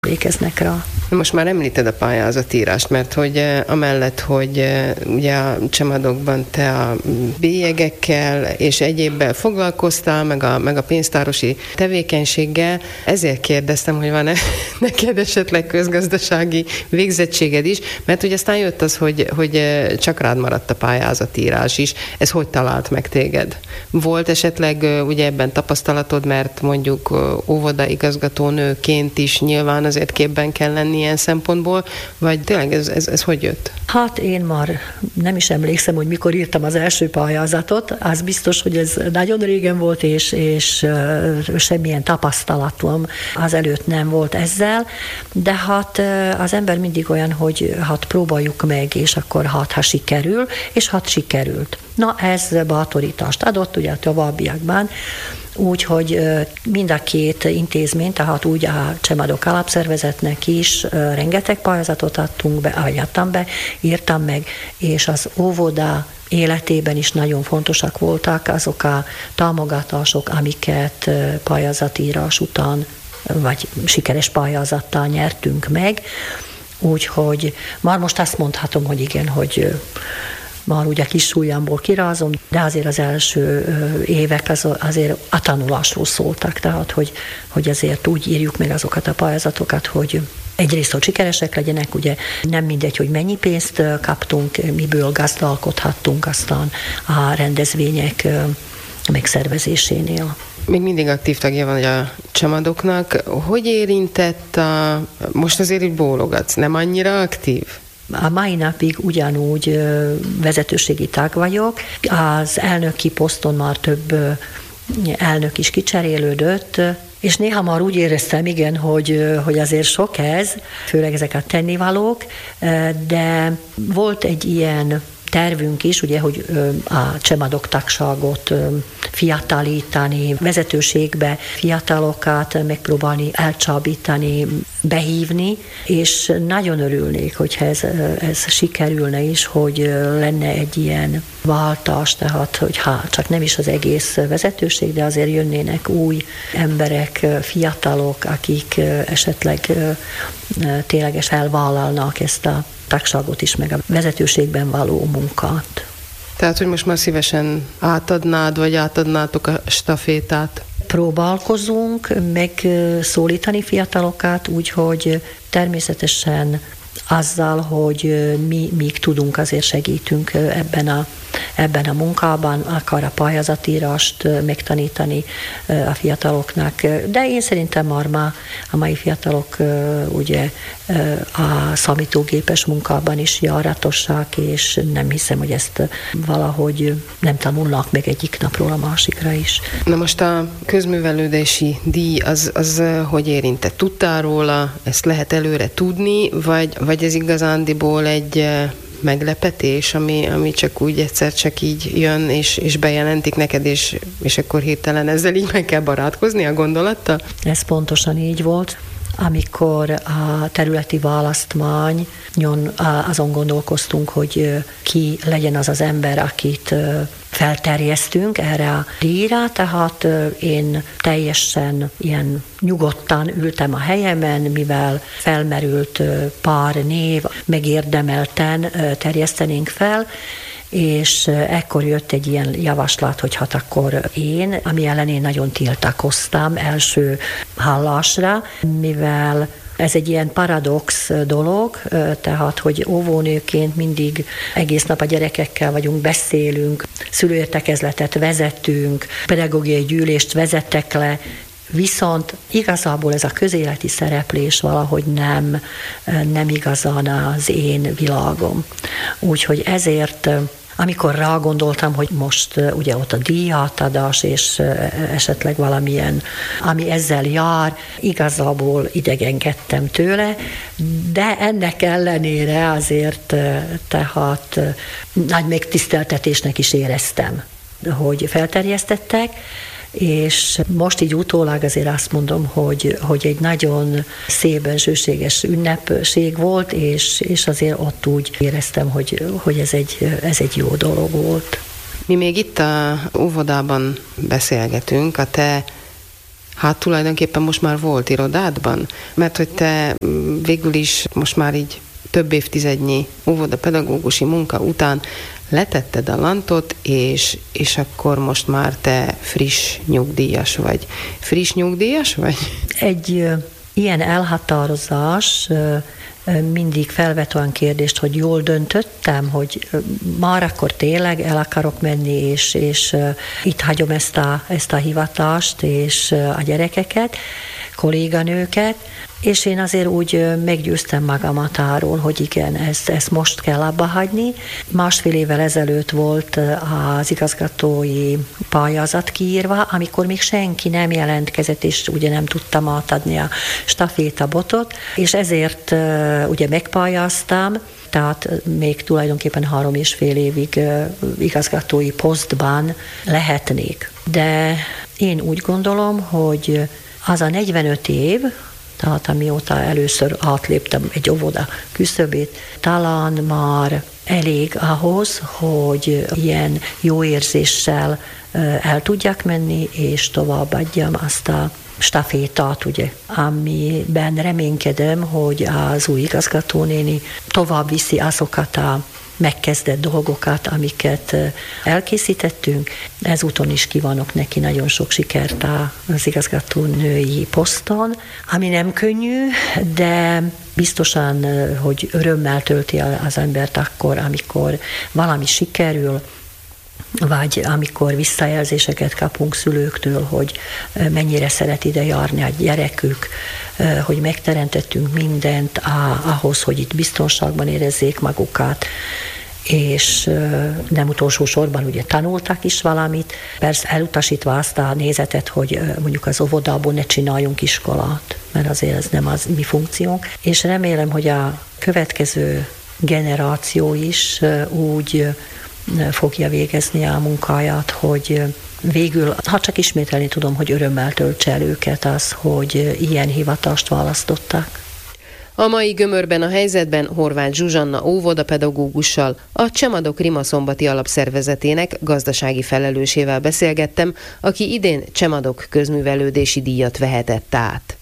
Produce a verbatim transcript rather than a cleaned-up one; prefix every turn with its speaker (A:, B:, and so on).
A: emlékeznek rá.
B: Most már említed a pályázatírást, mert hogy amellett, hogy ugye a Csemadokban te a bélyegekkel és egyébbel foglalkoztál, meg a, meg a pénztárosi tevékenységgel, ezért kérdeztem, hogy van-e neked esetleg közgazdasági végzettséged is, mert ugye aztán jött az, hogy, hogy csak rád maradt a pályázatírás is. Ez hogy talált meg téged? Volt esetleg ugye ebben tapasztalatod, mert mondjuk óvodaigazgatónőként is nyilván azért képben kell lenni ilyen szempontból, vagy tényleg ez, ez, ez hogy jött?
A: Hát én már nem is emlékszem, hogy mikor írtam az első pályázatot, az biztos, hogy ez nagyon régen volt, és, és semmilyen tapasztalatom azelőtt nem volt ezzel, de hát az ember mindig olyan, hogy hát próbáljuk meg, és akkor hát ha sikerül, és hát sikerült. Na ez bátorítást adott, ugye a továbbiakban, úgyhogy mind a két intézmény, tehát úgy a Csemadok alapszervezetnek is rengeteg pályázatot adtunk be, adtam be, írtam meg, és az óvoda életében is nagyon fontosak voltak azok a támogatások, amiket pályázatírás után, vagy sikeres pályázattal nyertünk meg, úgyhogy már most azt mondhatom, hogy igen, hogy már ugye kis súlyamból kirázom, de azért az első évek az, azért a tanulásról szóltak, tehát hogy, hogy azért úgy írjuk meg azokat a pályázatokat, hogy egyrészt, hogy sikeresek legyenek, ugye nem mindegy, hogy mennyi pénzt kaptunk, miből gazdálkodhattunk aztán a rendezvények megszervezésénél.
B: Még mindig aktív tagja van a Csemadoknak. Hogy érintett a... Most azért így bólogatsz, nem annyira aktív?
A: A mai napig ugyanúgy vezetőségi tag vagyok. Az elnöki poszton már több elnök is kicserélődött, és néha már úgy éreztem, igen, hogy, hogy azért sok ez, főleg ezek a tennivalók, de volt egy ilyen tervünk is, ugye, hogy a Csemadok tagságot fiatalítani, vezetőségbe fiatalokat megpróbálni elcsábítani, behívni, és nagyon örülnék, hogyha ez, ez sikerülne is, hogy lenne egy ilyen váltás, tehát hogyha csak nem is az egész vezetőség, de azért jönnének új emberek, fiatalok, akik esetleg ténylegesen elvállalnak ezt a tagságot is, meg a vezetőségben való munkát.
B: Tehát, hogy most már szívesen átadnád, vagy átadnátok a stafétát?
A: Próbálkozunk megszólítani fiatalokat, úgyhogy természetesen azzal, hogy mi még tudunk, azért segítünk ebben a, ebben a munkában, akar a pályázatírást megtanítani a fiataloknak. De én szerintem már ma a mai fiatalok ugye a számítógépes munkában is járatosak, és nem hiszem, hogy ezt valahogy nem tanulnak meg egyik napról a másikra is.
B: Na most a közművelődési díj, az, az hogy érintett? Tudtál róla? Ezt lehet előre tudni, vagy, vagy ez igazándiból egy meglepetés, ami, ami csak úgy egyszer csak így jön, és, és bejelentik neked, és, és akkor hirtelen ezzel így meg kell barátkozni a gondolattal?
A: Ez pontosan így volt. Amikor a területi választmányon azon gondolkoztunk, hogy ki legyen az az ember, akit felterjesztünk erre a díjra, tehát én teljesen ilyen nyugodtan ültem a helyemen, mivel felmerült pár név, megérdemelten terjesztenénk fel, és ekkor jött egy ilyen javaslat, hogy hát akkor én, ami ellen én nagyon tiltakoztam első hallásra, mivel ez egy ilyen paradox dolog, tehát, hogy óvónőként mindig egész nap a gyerekekkel vagyunk, beszélünk, szülőértekezletet vezetünk, pedagógiai gyűlést vezettek le, viszont igazából ez a közéleti szereplés valahogy nem, nem igazán az én világom. Úgyhogy ezért amikor rágondoltam, hogy most ugye ott a díjátadás, és esetleg valamilyen, ami ezzel jár, igazából idegenkedtem tőle, de ennek ellenére azért tehát nagy megtiszteltetésnek is éreztem, hogy felterjesztettek, és most így utólag azért azt mondom, hogy, hogy egy nagyon szép, bensőséges ünnepség volt, és, és azért ott úgy éreztem, hogy, hogy ez, egy, ez egy jó dolog volt.
B: Mi még itt a óvodában beszélgetünk, a te hát tulajdonképpen most már volt irodádban, mert hogy te végül is most már így több évtizednyi óvodapedagógusi munka után letetted a lantot, és, és akkor most már te friss nyugdíjas vagy. Friss nyugdíjas vagy?
A: Egy ö, ilyen elhatározás ö, mindig felvet olyan kérdést, hogy jól döntöttem, hogy már akkor tényleg el akarok menni, és, és itt hagyom ezt a, ezt a hivatást, és a gyerekeket, kolléganőket, és én azért úgy meggyőztem magamat arról, hogy igen, ezt, ezt most kell abba hagyni. Másfél évvel ezelőtt volt az igazgatói pályázat kiírva, amikor még senki nem jelentkezett, és ugye nem tudtam átadni a stafétabotot, és ezért ugye megpályáztam, tehát még tulajdonképpen három és fél évig igazgatói posztban lehetnék. De én úgy gondolom, hogy az a negyvenöt év, tehát amióta először átléptem egy óvoda küszöbét, talán már elég ahhoz, hogy ilyen jó érzéssel el tudjak menni, és továbbadjam azt a stafétát, ugye, amiben reménykedem, hogy az új igazgatónéni tovább viszi azokat a megkezdett dolgokat, amiket elkészítettünk. Ezúton is kívánok neki nagyon sok sikert az igazgatónői poszton, ami nem könnyű, de biztosan, hogy örömmel tölti az embert akkor, amikor valami sikerül, vagy amikor visszajelzéseket kapunk szülőktől, hogy mennyire szeret ide járni a gyerekük, hogy megteremtettünk mindent ahhoz, hogy itt biztonságban érezzék magukat, és nem utolsó sorban ugye tanultak is valamit, persze elutasítva azt a nézetet, hogy mondjuk az óvodából ne csináljunk iskolát, mert azért ez nem az mi funkciónk, és remélem, hogy a következő generáció is úgy fogja végezni a munkáját, hogy végül, ha csak ismételni tudom, hogy örömmel töltse el őket az, hogy ilyen hivatást választottak.
B: A mai Gömörben a helyzetben Horváth Zsuzsanna óvodapedagógussal, a Csemadok Rimaszombathi Alapszervezetének gazdasági felelősével beszélgettem, aki idén Csemadok közművelődési díjat vehetett át.